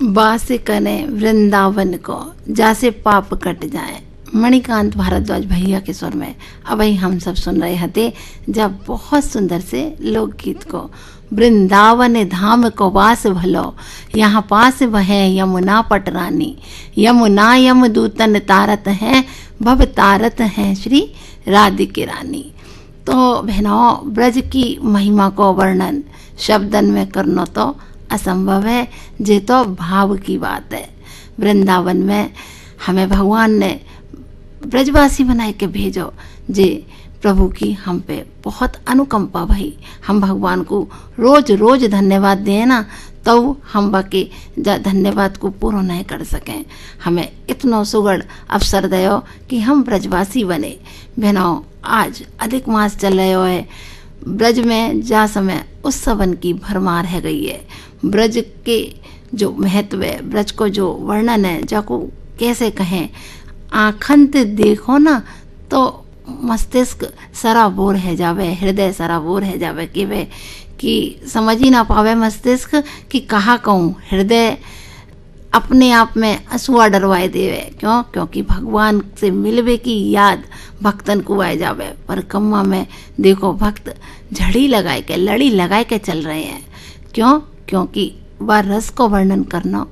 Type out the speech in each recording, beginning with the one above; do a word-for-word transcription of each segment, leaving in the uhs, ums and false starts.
वास करें वृंदावन को, जासे पाप कट जाए। मणिकांत भारद्वाज भैया के स्वर में अब हम सब सुन रहे थे जब बहुत सुंदर से लोकगीत को। वृंदावन धाम को वास भलो, यहाँ पास वह यमुना पटरानी। यमुना यम दूतन तारत है, भव तारत है श्री राधिके रानी। तो बहनों, ब्रज की महिमा को वर्णन शब्दन में करना तो असंभव है, जे तो भाव की बात है। वृंदावन में हमें भगवान ने ब्रजवासी बनाए के भेजो, जे प्रभु की हम पे बहुत अनुकंपा भई। हम भगवान को रोज रोज धन्यवाद दें ना, तो हम बाकी धन्यवाद को पूरा नहीं कर सकें। हमें इतना सुगढ़ अवसर दयो कि हम ब्रजवासी बने। बहनों, आज अधिक मास चल रहे है, ब्रज में जा समय उत्सवन की भरमार है गई है। ब्रज के जो महत्व है, ब्रज को जो वर्णन है, जाको कैसे कहें, आँखंत देखो ना तो मस्तिष्क सराबोर है जावे, हृदय सराबोर है जावे कि वे कि समझ ही ना पावे मस्तिष्क कि कहाँ कहूँ। हृदय अपने आप में असुआ डरवाए देवे। क्यों? क्योंकि भगवान से मिलवे की याद भक्तन को आए जावे। परिक्रमा में देखो भक्त झड़ी लगाए के, लड़ी लगाए के चल रहे हैं। क्यों? क्योंकि वह रस को वर्णन करना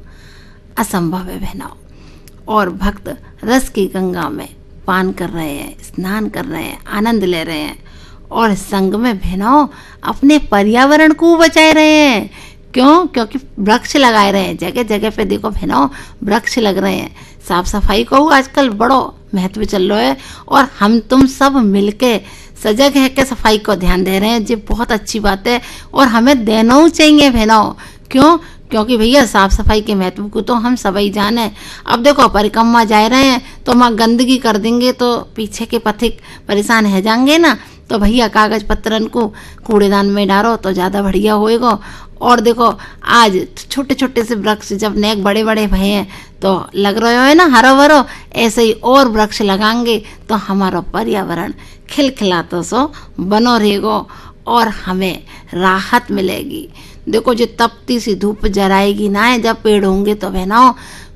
असंभव है बहनों। और भक्त रस की गंगा में पान कर रहे हैं, स्नान कर रहे हैं, आनंद ले रहे हैं और संग में बहनों अपने पर्यावरण को बचाए रहे हैं। क्यों? क्योंकि वृक्ष लगाए रहे हैं। जगह जगह पे देखो बहनों वृक्ष लग रहे हैं। साफ सफाई को आजकल बड़ो महत्व चल रहा है और हम तुम सब मिलके सजग है के सफाई को ध्यान दे रहे हैं। ये बहुत अच्छी बात है और हमें देना चाहिए बहनों। क्यों? क्योंकि भैया साफ सफाई के महत्व को तो हम सभी जाने। अब देखो परिक्रमा जा रहे हैं तो वहाँ गंदगी कर देंगे तो पीछे के पथिक परेशान है जाएंगे ना। तो भैया कागज पत्तरन को कूड़ेदान में डालो तो ज़्यादा बढ़िया होएगा। और देखो आज छोटे छोटे से वृक्ष जब नेक बड़े बड़े भए हैं तो लग रहे हो है ना हरो भरो, ऐसे ही और वृक्ष लगाएंगे तो हमारा पर्यावरण खिलखिलाता सो बनो रहेगा और हमें राहत मिलेगी। देखो जो तपती सी धूप जराएगी ना है जब पेड़ होंगे तो बहनों